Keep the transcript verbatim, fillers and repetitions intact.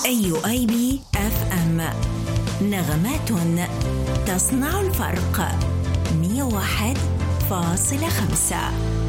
أي آي بي إف إم، نغمات تصنع الفرق. مية وواحد فاصلة خمسة.